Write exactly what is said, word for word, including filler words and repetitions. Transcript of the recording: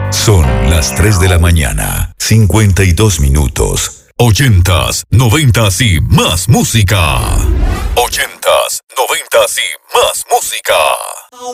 Son las tres de la mañana, cincuenta y dos minutos. Ochentas, noventas y más música. Ochentas, noventas y más música.